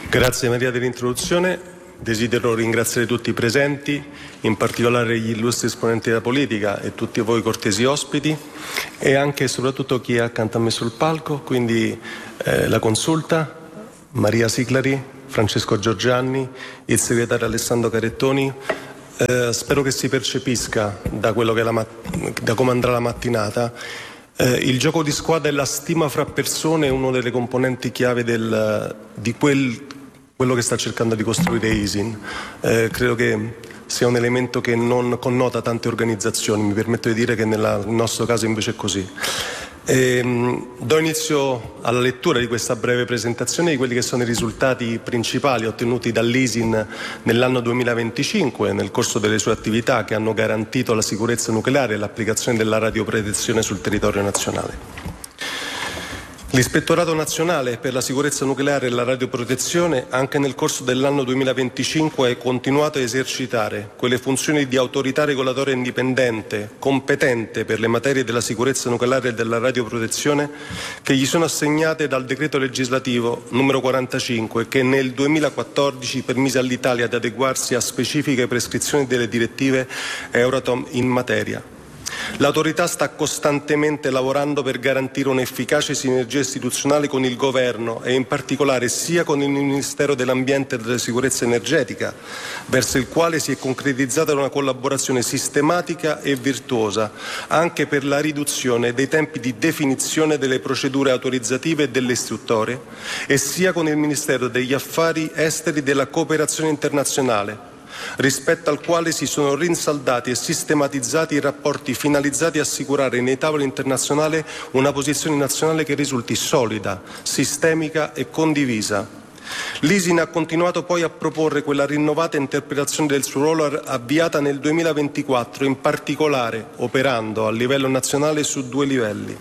Grazie Maria dell'introduzione. Desidero ringraziare tutti i presenti, in particolare gli illustri esponenti della politica e tutti voi cortesi ospiti e anche e soprattutto chi è accanto a me sul palco, quindi la consulta, Maria Siclari, Francesco Giorgianni, il segretario Alessandro Carettoni. Spero che si percepisca da quello che da come andrà la mattinata. Il gioco di squadra e la stima fra persone è una delle componenti chiave di quello che sta cercando di costruire ISIN. Credo che sia un elemento che non connota tante organizzazioni, mi permetto di dire che nel nostro caso invece è così. Do inizio alla lettura di questa breve presentazione di quelli che sono i risultati principali ottenuti dall'ISIN nell'anno 2025 nel corso delle sue attività che hanno garantito la sicurezza nucleare e l'applicazione della radioprotezione sul territorio nazionale. L'Ispettorato Nazionale per la Sicurezza Nucleare e la Radioprotezione anche nel corso dell'anno 2025 ha continuato a esercitare quelle funzioni di autorità regolatoria indipendente, competente per le materie della sicurezza nucleare e della radioprotezione che gli sono assegnate dal decreto legislativo numero 45 che nel 2014 permise all'Italia di adeguarsi a specifiche prescrizioni delle direttive Euratom in materia. L'autorità sta costantemente lavorando per garantire un'efficace sinergia istituzionale con il Governo e in particolare sia con il Ministero dell'Ambiente e della Sicurezza Energetica, verso il quale si è concretizzata una collaborazione sistematica e virtuosa, anche per la riduzione dei tempi di definizione delle procedure autorizzative e delle istruttorie, e sia con il Ministero degli Affari Esteri e della Cooperazione Internazionale, rispetto al quale si sono rinsaldati e sistematizzati i rapporti finalizzati a assicurare nei tavoli internazionali una posizione nazionale che risulti solida, sistemica e condivisa. L'ISIN ha continuato poi a proporre quella rinnovata interpretazione del suo ruolo avviata nel 2024, in particolare operando a livello nazionale su 2 livelli.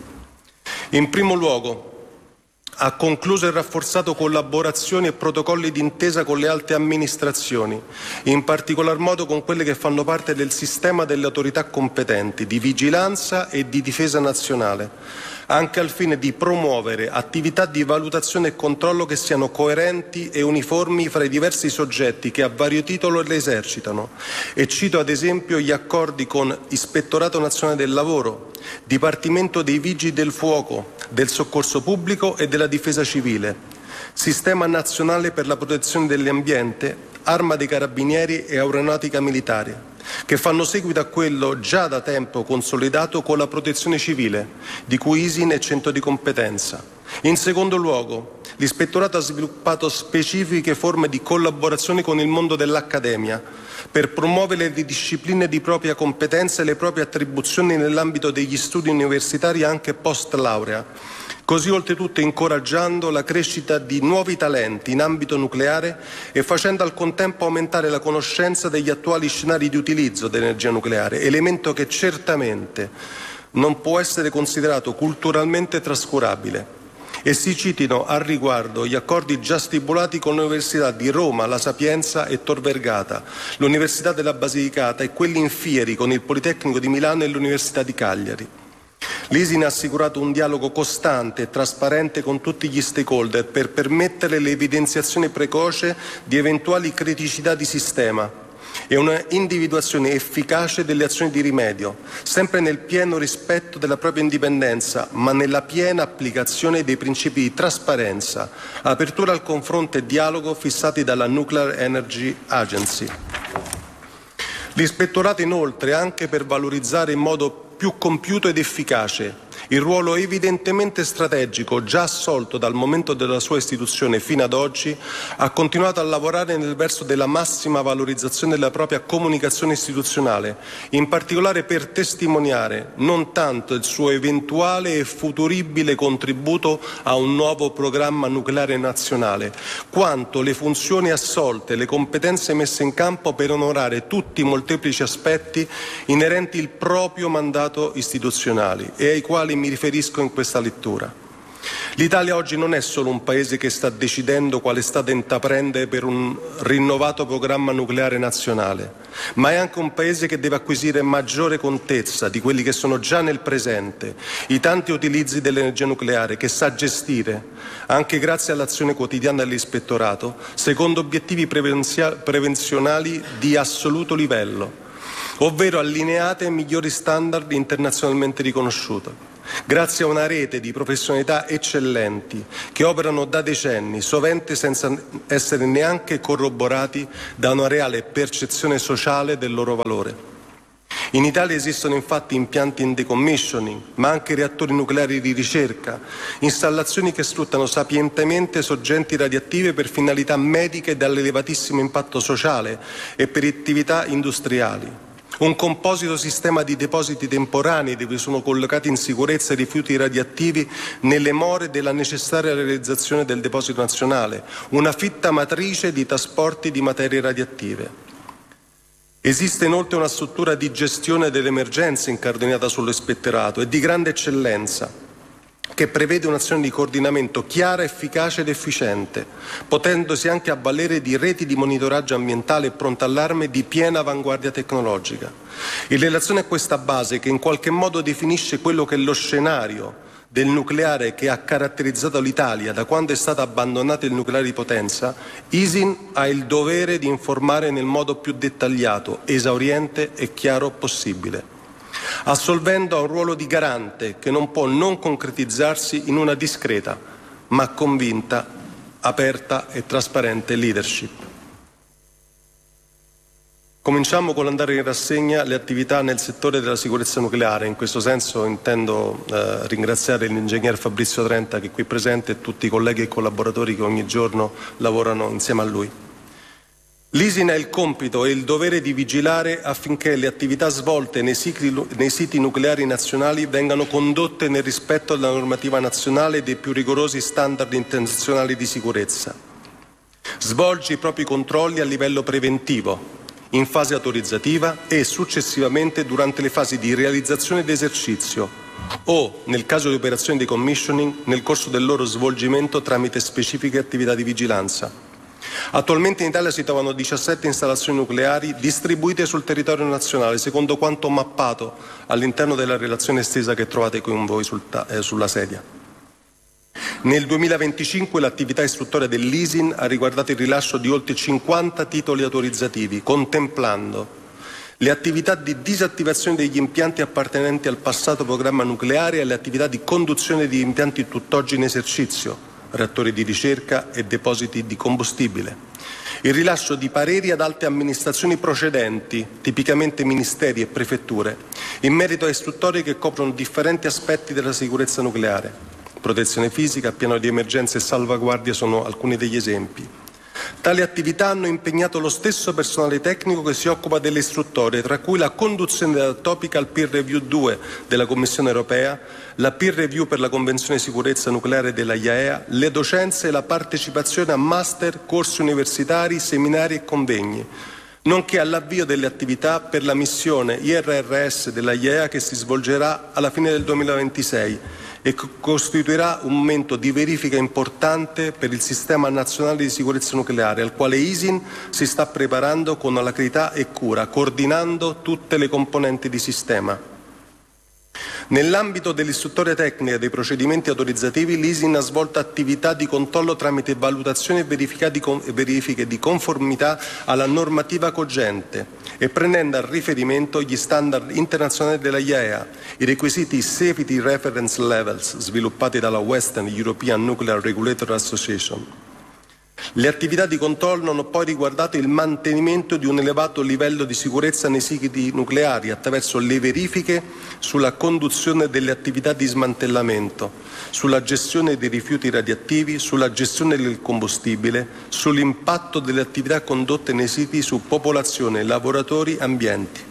In primo luogo, ha concluso e rafforzato collaborazioni e protocolli d'intesa con le alte amministrazioni, in particolar modo con quelle che fanno parte del sistema delle autorità competenti di vigilanza e di difesa nazionale, anche al fine di promuovere attività di valutazione e controllo che siano coerenti e uniformi fra i diversi soggetti che a vario titolo le esercitano. E cito ad esempio gli accordi con Ispettorato Nazionale del Lavoro, Dipartimento dei Vigili del Fuoco, del Soccorso Pubblico e della Difesa Civile, Sistema Nazionale per la Protezione dell'Ambiente, Arma dei Carabinieri e Aeronautica Militare, che fanno seguito a quello già da tempo consolidato con la Protezione Civile, di cui ISIN è centro di competenza. In secondo luogo, l'Ispettorato ha sviluppato specifiche forme di collaborazione con il mondo dell'accademia per promuovere le discipline di propria competenza e le proprie attribuzioni nell'ambito degli studi universitari anche post laurea, così oltretutto incoraggiando la crescita di nuovi talenti in ambito nucleare e facendo al contempo aumentare la conoscenza degli attuali scenari di utilizzo dell'energia nucleare, elemento che certamente non può essere considerato culturalmente trascurabile. E si citino al riguardo gli accordi già stipulati con le università di Roma, La Sapienza e Tor Vergata, l'Università della Basilicata e quelli in fieri con il Politecnico di Milano e l'Università di Cagliari. L'ISIN ha assicurato un dialogo costante e trasparente con tutti gli stakeholder per permettere l'evidenziazione precoce di eventuali criticità di sistema e una individuazione efficace delle azioni di rimedio, sempre nel pieno rispetto della propria indipendenza, ma nella piena applicazione dei principi di trasparenza, apertura al confronto e dialogo fissati dalla Nuclear Energy Agency. L'Ispettorato inoltre, anche per valorizzare in modo più compiuto ed efficace il ruolo evidentemente strategico già assolto dal momento della sua istituzione fino ad oggi, ha continuato a lavorare nel verso della massima valorizzazione della propria comunicazione istituzionale, in particolare per testimoniare non tanto il suo eventuale e futuribile contributo a un nuovo programma nucleare nazionale, quanto le funzioni assolte, le competenze messe in campo per onorare tutti i molteplici aspetti inerenti al proprio mandato istituzionale e ai quali mi riferisco in questa lettura. L'Italia oggi non è solo un paese che sta decidendo quale strada intraprendere per un rinnovato programma nucleare nazionale, ma è anche un paese che deve acquisire maggiore contezza di quelli che sono già nel presente, i tanti utilizzi dell'energia nucleare, che sa gestire, anche grazie all'azione quotidiana dell'Ispettorato, secondo obiettivi prevenzionali di assoluto livello, ovvero allineate ai migliori standard internazionalmente riconosciuti. Grazie a una rete di professionalità eccellenti che operano da decenni, sovente senza essere neanche corroborati da una reale percezione sociale del loro valore. In Italia esistono infatti impianti in decommissioning, ma anche reattori nucleari di ricerca, installazioni che sfruttano sapientemente sorgenti radioattive per finalità mediche dall'elevatissimo impatto sociale e per attività industriali. Un composito sistema di depositi temporanei dove sono collocati in sicurezza i rifiuti radioattivi nelle more della necessaria realizzazione del deposito nazionale, una fitta matrice di trasporti di materie radioattive. Esiste inoltre una struttura di gestione delle emergenze incardinata sull'Ispettorato e di grande eccellenza, che prevede un'azione di coordinamento chiara, efficace ed efficiente, potendosi anche avvalere di reti di monitoraggio ambientale e pronto allarme di piena avanguardia tecnologica. In relazione a questa base, che in qualche modo definisce quello che è lo scenario del nucleare che ha caratterizzato l'Italia da quando è stato abbandonato il nucleare di potenza, ISIN ha il dovere di informare nel modo più dettagliato, esauriente e chiaro possibile, assolvendo a un ruolo di garante che non può non concretizzarsi in una discreta, ma convinta, aperta e trasparente leadership. Cominciamo con l'andare in rassegna le attività nel settore della sicurezza nucleare. In questo senso intendo ringraziare l'ingegner Fabrizio Trenta, che è qui presente, e tutti i colleghi e collaboratori che ogni giorno lavorano insieme a lui. L'ISIN ha il compito e il dovere di vigilare affinché le attività svolte nei siti nucleari nazionali vengano condotte nel rispetto della normativa nazionale e dei più rigorosi standard internazionali di sicurezza. Svolge i propri controlli a livello preventivo, in fase autorizzativa e successivamente durante le fasi di realizzazione ed esercizio o, nel caso di operazioni di commissioning, nel corso del loro svolgimento tramite specifiche attività di vigilanza. Attualmente in Italia si trovano 17 installazioni nucleari distribuite sul territorio nazionale, secondo quanto mappato all'interno della relazione estesa che trovate con voi sulla sedia. Nel 2025 l'attività istruttoria dell'ISIN ha riguardato il rilascio di oltre 50 titoli autorizzativi, contemplando le attività di disattivazione degli impianti appartenenti al passato programma nucleare e le attività di conduzione di impianti tutt'oggi in esercizio, reattori di ricerca e depositi di combustibile. Il rilascio di pareri ad alte amministrazioni procedenti, tipicamente ministeri e prefetture, in merito a istruttorie che coprono differenti aspetti della sicurezza nucleare. Protezione fisica, piano di emergenza e salvaguardia sono alcuni degli esempi. Tali attività hanno impegnato lo stesso personale tecnico che si occupa delle istruttorie, tra cui la conduzione della Topical Peer Review 2 della Commissione europea, la Peer Review per la Convenzione di Sicurezza Nucleare della IAEA, le docenze e la partecipazione a master, corsi universitari, seminari e convegni, nonché all'avvio delle attività per la missione IRRS della IAEA che si svolgerà alla fine del 2026 e costituirà un momento di verifica importante per il sistema nazionale di sicurezza nucleare, al quale ISIN si sta preparando con alacrità e cura, coordinando tutte le componenti di sistema. Nell'ambito dell'istruttoria tecnica dei procedimenti autorizzativi, l'ISIN ha svolto attività di controllo tramite valutazioni e verifiche di conformità alla normativa cogente e prendendo a riferimento gli standard internazionali della IAEA, i requisiti Safety Reference Levels sviluppati dalla Western European Nuclear Regulatory Association. Le attività di controllo hanno poi riguardato il mantenimento di un elevato livello di sicurezza nei siti nucleari attraverso le verifiche sulla conduzione delle attività di smantellamento, sulla gestione dei rifiuti radioattivi, sulla gestione del combustibile, sull'impatto delle attività condotte nei siti su popolazione, lavoratori, ambienti.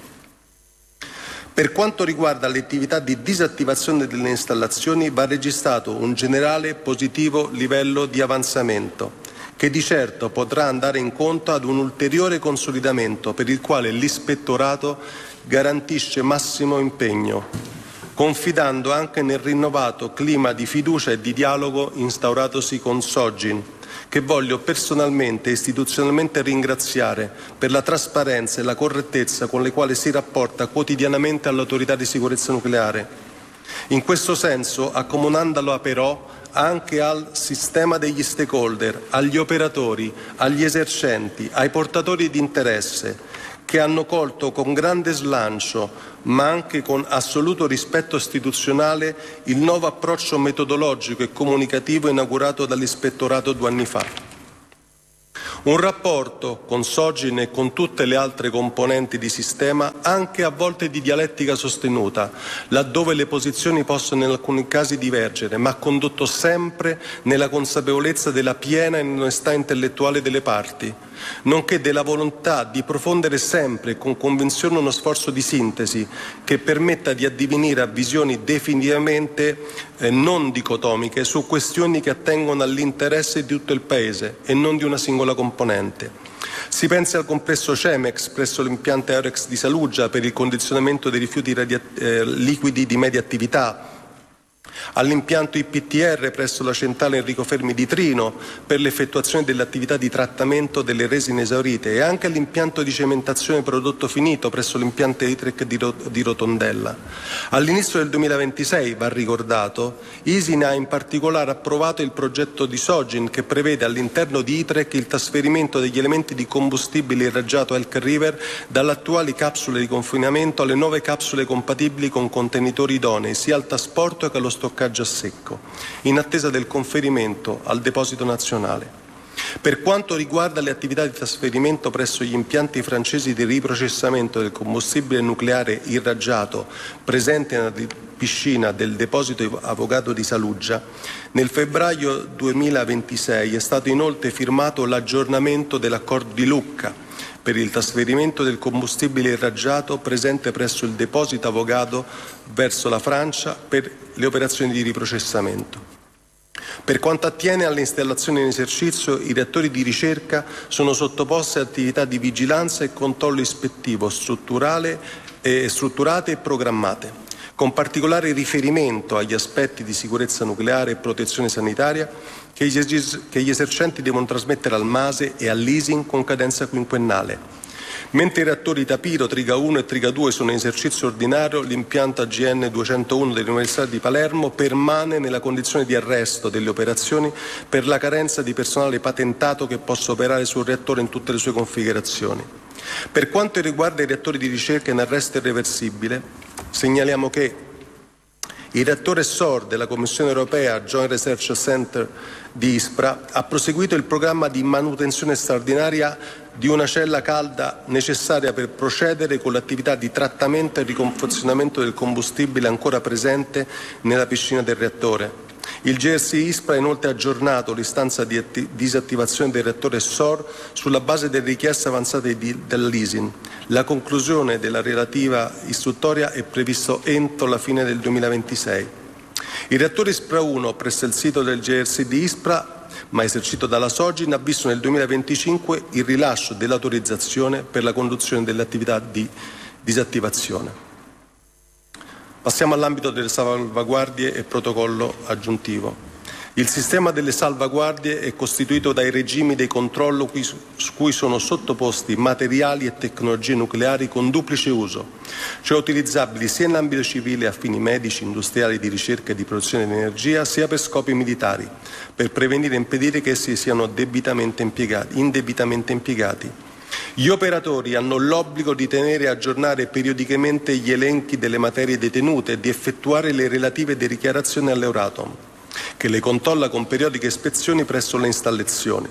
Per quanto riguarda le attività di disattivazione delle installazioni, va registrato un generale positivo livello di avanzamento, che di certo potrà andare incontro ad un ulteriore consolidamento per il quale l'Ispettorato garantisce massimo impegno. confidando anche nel rinnovato clima di fiducia e di dialogo instauratosi con Sogin, che voglio personalmente e istituzionalmente ringraziare per la trasparenza e la correttezza con le quali si rapporta quotidianamente all'Autorità di sicurezza nucleare. In questo senso, accomunandola però anche al sistema degli stakeholder, agli operatori, agli esercenti, ai portatori di interesse, che hanno colto con grande slancio, ma anche con assoluto rispetto istituzionale, il nuovo approccio metodologico e comunicativo inaugurato dall'Ispettorato 2 anni fa. Un rapporto con Sogin e con tutte le altre componenti di sistema anche a volte di dialettica sostenuta, laddove le posizioni possono in alcuni casi divergere, ma condotto sempre nella consapevolezza della piena onestà intellettuale delle parti, nonché della volontà di profondere sempre con convinzione uno sforzo di sintesi che permetta di addivenire a visioni definitivamente non dicotomiche su questioni che attengono all'interesse di tutto il Paese e non di una singola componente. Si pensi al complesso Cemex presso l'impianto Eurex di Saluggia per il condizionamento dei rifiuti liquidi di media attività, all'impianto IPTR presso la centrale Enrico Fermi di Trino per l'effettuazione delle attività di trattamento delle resine esaurite e anche all'impianto di cementazione prodotto finito presso l'impianto ITREC di Rotondella. All'inizio del 2026, va ricordato, ISIN ha in particolare approvato il progetto di Sogin che prevede all'interno di ITREC il trasferimento degli elementi di combustibile irraggiato Elk River dalle attuali capsule di confinamento alle nuove capsule compatibili con contenitori idonei sia al trasporto che allo stoccaggio a secco, in attesa del conferimento al deposito nazionale. Per quanto riguarda le attività di trasferimento presso gli impianti francesi di riprocessamento del combustibile nucleare irraggiato presente nella piscina del deposito Avogadro di Saluggia, nel febbraio 2026 è stato inoltre firmato l'aggiornamento dell'accordo di Lucca per il trasferimento del combustibile irraggiato presente presso il deposito Avogadro verso la Francia per le operazioni di riprocessamento. Per quanto attiene alle installazioni in esercizio, i reattori di ricerca sono sottoposti a attività di vigilanza e controllo ispettivo strutturate e programmate, con particolare riferimento agli aspetti di sicurezza nucleare e protezione sanitaria che gli esercenti devono trasmettere al MASE e all'ISIN con cadenza quinquennale. Mentre i reattori Tapiro, Triga 1 e Triga 2 sono in esercizio ordinario, l'impianto AGN 201 dell'Università di Palermo permane nella condizione di arresto delle operazioni per la carenza di personale patentato che possa operare sul reattore in tutte le sue configurazioni. Per quanto riguarda i reattori di ricerca in arresto irreversibile, segnaliamo che il reattore SOR della Commissione Europea Joint Research Center di Ispra ha proseguito il programma di manutenzione straordinaria di una cella calda necessaria per procedere con l'attività di trattamento e riconfezionamento del combustibile ancora presente nella piscina del reattore. Il GRC Ispra ha inoltre aggiornato l'istanza di disattivazione del reattore SOR sulla base delle richieste avanzate dall'ISIN. La conclusione della relativa istruttoria è previsto entro la fine del 2026. Il reattore Ispra 1 presso il sito del GRC di Ispra, ma esercito dalla Sogin, ha visto nel 2025 il rilascio dell'autorizzazione per la conduzione delle attività di disattivazione. Passiamo all'ambito delle salvaguardie e protocollo aggiuntivo. Il sistema delle salvaguardie è costituito dai regimi dei controllo su cui sono sottoposti materiali e tecnologie nucleari con duplice uso, cioè utilizzabili sia in ambito civile a fini medici, industriali, di ricerca e di produzione di energia, sia per scopi militari, per prevenire e impedire che essi siano indebitamente impiegati. Gli operatori hanno l'obbligo di tenere e aggiornare periodicamente gli elenchi delle materie detenute e di effettuare le relative dichiarazioni all'Euratom, che le controlla con periodiche ispezioni presso le installazioni.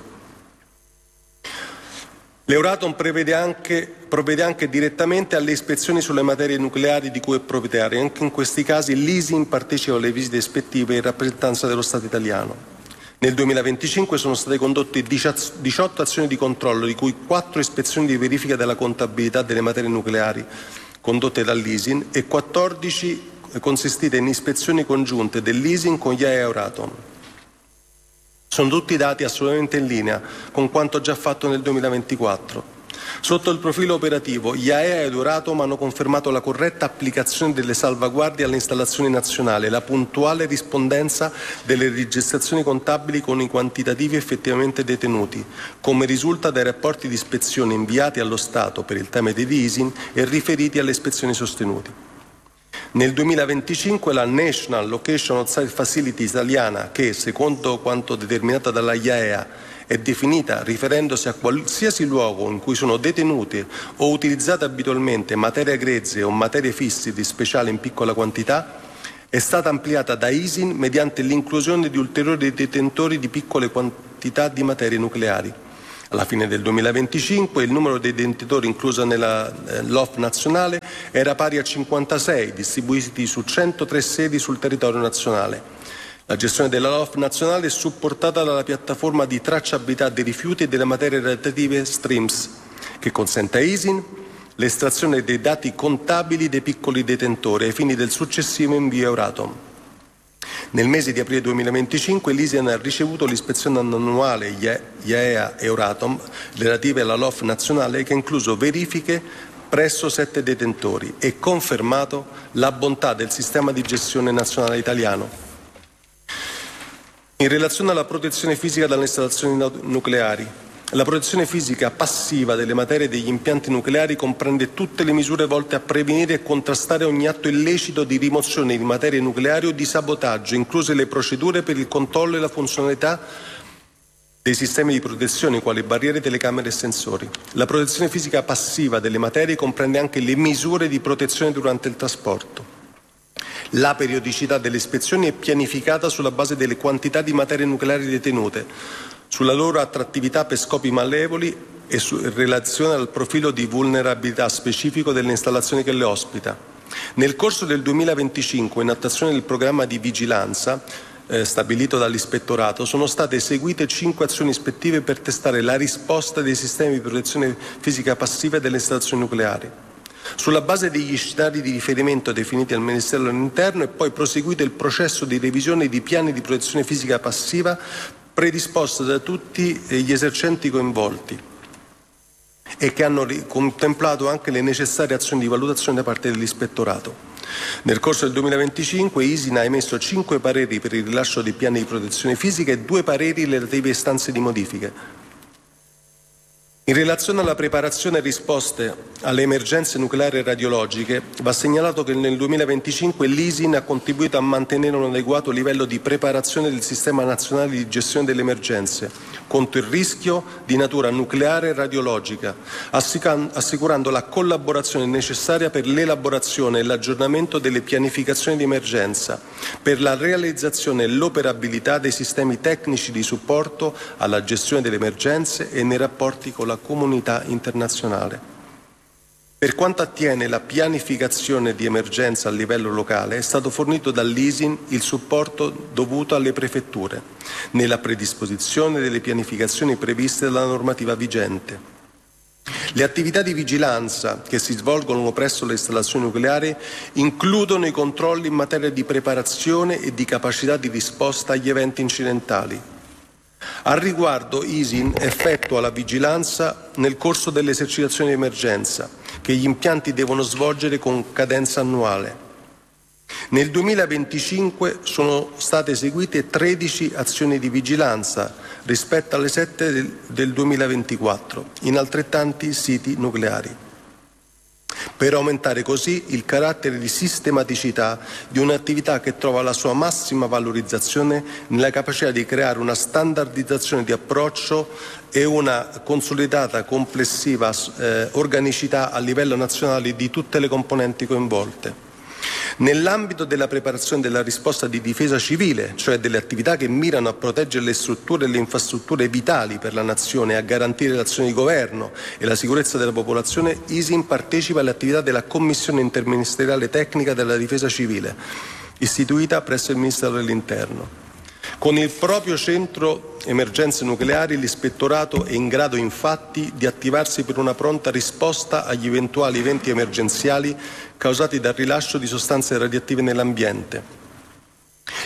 L'Euratom provvede anche direttamente alle ispezioni sulle materie nucleari di cui è proprietario. Anche in questi casi l'ISIN partecipa alle visite ispettive in rappresentanza dello Stato italiano. Nel 2025 sono state condotte 18 azioni di controllo, di cui 4 ispezioni di verifica della contabilità delle materie nucleari condotte dall'ISIN e 14 consistite in ispezioni congiunte dell'ISIN con gli Euratom. Sono tutti dati assolutamente in linea con quanto già fatto nel 2024. Sotto il profilo operativo, IAEA ed Euratom hanno confermato la corretta applicazione delle salvaguardie alle installazioni nazionali e la puntuale rispondenza delle registrazioni contabili con i quantitativi effettivamente detenuti, come risulta dai rapporti di ispezione inviati allo Stato per il tramite di ISIN e riferiti alle ispezioni sostenute. Nel 2025 la National Location Outside Facility italiana, che secondo quanto determinato dalla IAEA è definita riferendosi a qualsiasi luogo in cui sono detenute o utilizzate abitualmente materie grezze o materie fisse di speciale in piccola quantità, è stata ampliata da ISIN mediante l'inclusione di ulteriori detentori di piccole quantità di materie nucleari. Alla fine del 2025 il numero dei detentori incluso nella LOF nazionale era pari a 56, distribuiti su 103 sedi sul territorio nazionale. La gestione della LOF nazionale è supportata dalla piattaforma di tracciabilità dei rifiuti e delle materie radioattive STRIMS, che consente a ISIN l'estrazione dei dati contabili dei piccoli detentori ai fini del successivo invio Euratom. Nel mese di aprile 2025 l'ISIN ha ricevuto l'ispezione annuale IAEA Euratom relative alla LOF nazionale, che ha incluso verifiche presso 7 detentori e confermato la bontà del sistema di gestione nazionale italiano. In relazione alla protezione fisica dalle installazioni nucleari, la protezione fisica passiva delle materie e degli impianti nucleari comprende tutte le misure volte a prevenire e contrastare ogni atto illecito di rimozione di materie nucleari o di sabotaggio, incluse le procedure per il controllo e la funzionalità dei sistemi di protezione, quali barriere, telecamere e sensori. La protezione fisica passiva delle materie comprende anche le misure di protezione durante il trasporto. La periodicità delle ispezioni è pianificata sulla base delle quantità di materie nucleari detenute, sulla loro attrattività per scopi malevoli e in relazione al profilo di vulnerabilità specifico delle installazioni che le ospita. Nel corso del 2025, in attuazione del programma di vigilanza stabilito dall'Ispettorato, sono state eseguite 5 azioni ispettive per testare la risposta dei sistemi di protezione fisica passiva delle installazioni nucleari. Sulla base degli scenari di riferimento definiti al Ministero dell'Interno è poi proseguito il processo di revisione di piani di protezione fisica passiva predisposto da tutti gli esercenti coinvolti e che hanno contemplato anche le necessarie azioni di valutazione da parte dell'Ispettorato. Nel corso del 2025 ISIN ha emesso 5 pareri per il rilascio dei piani di protezione fisica e 2 pareri relativi a istanze di modifiche. In relazione alla preparazione e risposte alle emergenze nucleari e radiologiche, va segnalato che nel 2025 l'ISIN ha contribuito a mantenere un adeguato livello di preparazione del Sistema Nazionale di Gestione delle Emergenze contro il rischio di natura nucleare e radiologica, assicurando la collaborazione necessaria per l'elaborazione e l'aggiornamento delle pianificazioni di emergenza, per la realizzazione e l'operabilità dei sistemi tecnici di supporto alla gestione delle emergenze e nei rapporti con la comunità internazionale. Per quanto attiene la pianificazione di emergenza a livello locale, è stato fornito dall'ISIN il supporto dovuto alle prefetture nella predisposizione delle pianificazioni previste dalla normativa vigente. Le attività di vigilanza che si svolgono presso le installazioni nucleari includono i controlli in materia di preparazione e di capacità di risposta agli eventi incidentali. Al riguardo ISIN effettua la vigilanza nel corso delle esercitazioni di emergenza che gli impianti devono svolgere con cadenza annuale. Nel 2025 sono state eseguite 13 azioni di vigilanza rispetto alle 7 del 2024 in altrettanti siti nucleari, per aumentare così il carattere di sistematicità di un'attività che trova la sua massima valorizzazione nella capacità di creare una standardizzazione di approccio e una consolidata complessiva organicità a livello nazionale di tutte le componenti coinvolte. Nell'ambito della preparazione della risposta di difesa civile, cioè delle attività che mirano a proteggere le strutture e le infrastrutture vitali per la nazione e a garantire l'azione di governo e la sicurezza della popolazione, ISIN partecipa alle attività della Commissione interministeriale tecnica della difesa civile, istituita presso il Ministero dell'Interno. Con il proprio centro emergenze nucleari, l'Ispettorato è in grado infatti di attivarsi per una pronta risposta agli eventuali eventi emergenziali causati dal rilascio di sostanze radioattive nell'ambiente.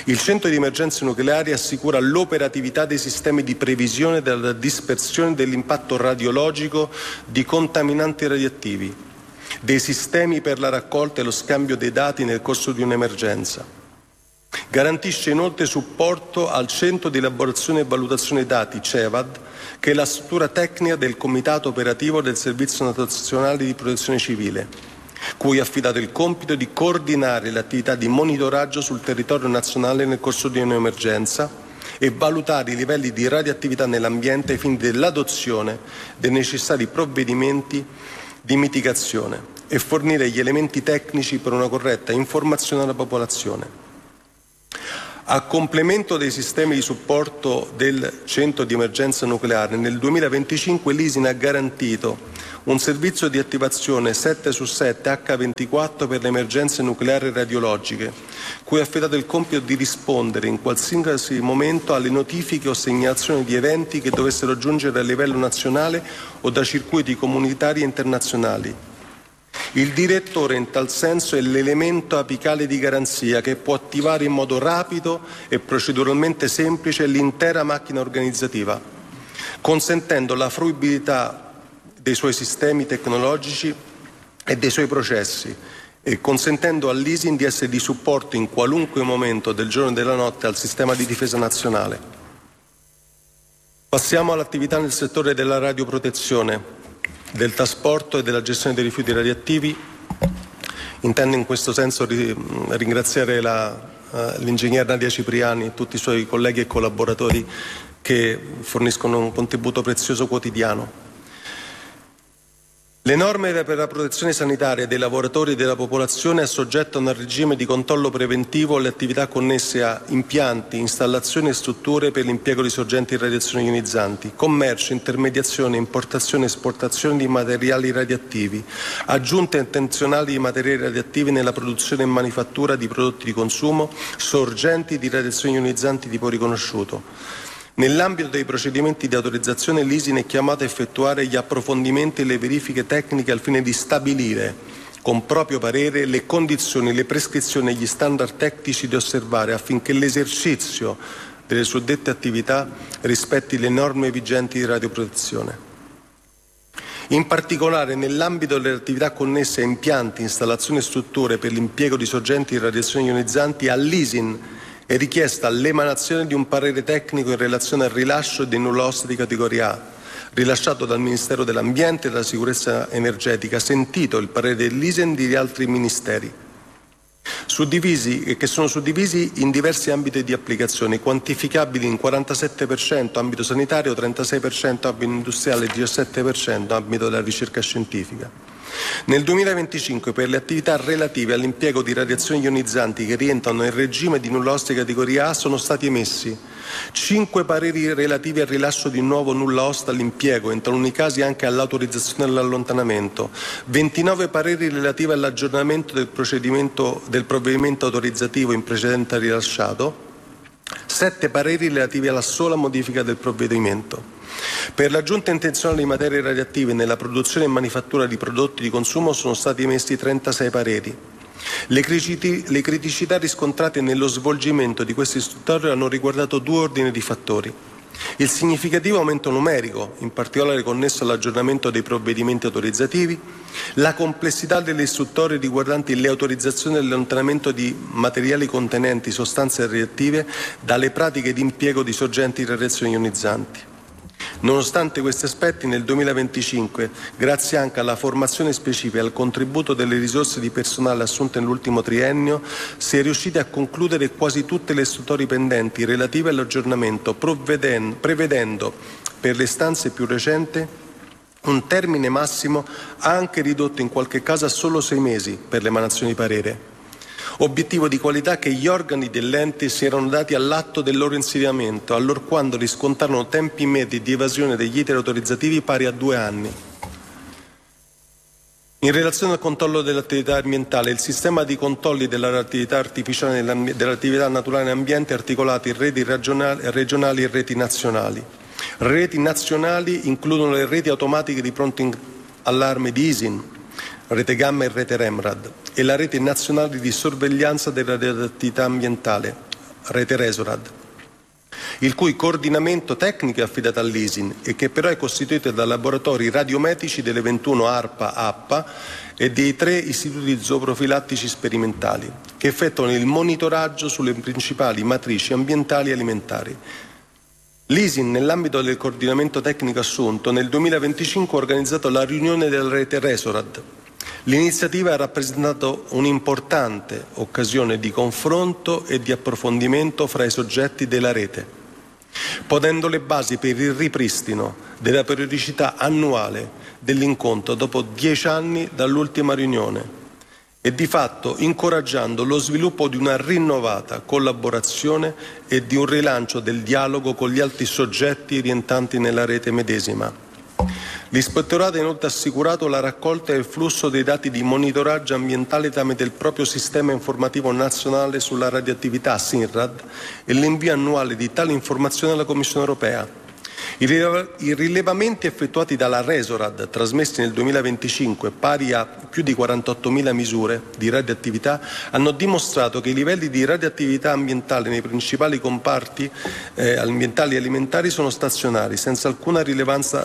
Il centro di emergenze nucleari assicura l'operatività dei sistemi di previsione della dispersione dell'impatto radiologico di contaminanti radioattivi, dei sistemi per la raccolta e lo scambio dei dati nel corso di un'emergenza. Garantisce inoltre supporto al Centro di Elaborazione e Valutazione Dati, CEVAD, che è la struttura tecnica del Comitato Operativo del Servizio Nazionale di Protezione Civile, cui è affidato il compito di coordinare le attività di monitoraggio sul territorio nazionale nel corso di un'emergenza e valutare i livelli di radioattività nell'ambiente ai fini dell'adozione dei necessari provvedimenti di mitigazione e fornire gli elementi tecnici per una corretta informazione alla popolazione. A complemento dei sistemi di supporto del centro di emergenza nucleare, nel 2025 l'ISIN ha garantito un servizio di attivazione 7/7 H24 per le emergenze nucleari e radiologiche, cui è affidato il compito di rispondere in qualsiasi momento alle notifiche o segnalazioni di eventi che dovessero giungere a livello nazionale o da circuiti comunitari e internazionali. Il direttore in tal senso è l'elemento apicale di garanzia che può attivare in modo rapido e proceduralmente semplice l'intera macchina organizzativa, consentendo la fruibilità dei suoi sistemi tecnologici e dei suoi processi e consentendo all'ISIN di essere di supporto in qualunque momento del giorno e della notte al sistema di difesa nazionale. Passiamo all'attività nel settore della radioprotezione, del trasporto e della gestione dei rifiuti radioattivi. Intendo in questo senso ringraziare l'ingegner Nadia Cipriani e tutti i suoi colleghi e collaboratori che forniscono un contributo prezioso quotidiano. Le norme per la protezione sanitaria dei lavoratori e della popolazione assoggettano al regime di controllo preventivo le attività connesse a impianti, installazioni e strutture per l'impiego di sorgenti di radiazioni ionizzanti, commercio, intermediazione, importazione e esportazione di materiali radioattivi, aggiunte intenzionali di materiali radioattivi nella produzione e manifattura di prodotti di consumo, sorgenti di radiazioni ionizzanti tipo riconosciuto. Nell'ambito dei procedimenti di autorizzazione, l'ISIN è chiamato a effettuare gli approfondimenti e le verifiche tecniche al fine di stabilire, con proprio parere, le condizioni, le prescrizioni e gli standard tecnici da osservare affinché l'esercizio delle suddette attività rispetti le norme vigenti di radioprotezione. In particolare, nell'ambito delle attività connesse a impianti, installazioni e strutture per l'impiego di sorgenti di radiazioni ionizzanti, all'ISIN è richiesta l'emanazione di un parere tecnico in relazione al rilascio dei nulla osta di categoria A, rilasciato dal Ministero dell'Ambiente e della Sicurezza Energetica, sentito il parere dell'ISIN di altri ministeri, che sono suddivisi in diversi ambiti di applicazione, quantificabili in 47% ambito sanitario, 36% ambito industriale e 17% ambito della ricerca scientifica. Nel 2025 per le attività relative all'impiego di radiazioni ionizzanti che rientrano nel regime di nulla osta di categoria A sono stati emessi 5 pareri relativi al rilascio di nuovo nulla osta all'impiego, in taluni casi anche all'autorizzazione all'allontanamento, 29 pareri relativi all'aggiornamento del provvedimento autorizzativo in precedenza rilasciato, 7 pareri relativi alla sola modifica del provvedimento. Per l'aggiunta intenzionale di materie radioattive nella produzione e manifattura di prodotti di consumo sono stati emessi 36 pareri. Le criticità riscontrate nello svolgimento di questa istruttoria hanno riguardato 2 ordini di fattori. Il significativo aumento numerico, in particolare connesso all'aggiornamento dei provvedimenti autorizzativi, la complessità delle istruttorie riguardanti le autorizzazioni all'allontanamento di materiali contenenti sostanze radioattive dalle pratiche di impiego di sorgenti di radiazioni ionizzanti. Nonostante questi aspetti, nel 2025, grazie anche alla formazione specifica e al contributo delle risorse di personale assunte nell'ultimo triennio, si è riusciti a concludere quasi tutte le istruttorie pendenti relative all'aggiornamento, prevedendo per le istanze più recenti un termine massimo anche ridotto in qualche caso a solo 6 mesi per l'emanazione di parere. Obiettivo di qualità che gli organi dell'ente si erano dati all'atto del loro insediamento, allorquando riscontrarono tempi medi di evasione degli iter autorizzativi pari a 2 anni. In relazione al controllo dell'attività ambientale, il sistema di controlli dell'attività artificiale dell'attività naturale nell'ambiente è articolato in reti regionali e reti nazionali. Reti nazionali includono le reti automatiche di pronto allarme di ISIN, rete Gamma e rete Remrad, e la rete nazionale di sorveglianza della radioattività ambientale, Rete Resorad, il cui coordinamento tecnico è affidato all'ISIN e che però è costituito da laboratori radiomedici delle 21 ARPA e dei 3 istituti zooprofilattici sperimentali, che effettuano il monitoraggio sulle principali matrici ambientali e alimentari. L'ISIN, nell'ambito del coordinamento tecnico assunto, nel 2025 ha organizzato la riunione della Rete Resorad. L'iniziativa ha rappresentato un'importante occasione di confronto e di approfondimento fra i soggetti della rete, ponendo le basi per il ripristino della periodicità annuale dell'incontro dopo 10 anni dall'ultima riunione e di fatto incoraggiando lo sviluppo di una rinnovata collaborazione e di un rilancio del dialogo con gli altri soggetti rientranti nella rete medesima. L'ispettorato ha inoltre assicurato la raccolta e il flusso dei dati di monitoraggio ambientale tramite il proprio sistema informativo nazionale sulla radioattività SINRAD e l'invio annuale di tali informazioni alla Commissione europea. I rilevamenti effettuati dalla Resorad, trasmessi nel 2025, pari a più di 48.000 misure di radioattività, hanno dimostrato che i livelli di radioattività ambientale nei principali comparti ambientali e alimentari sono stazionari, senza alcuna rilevanza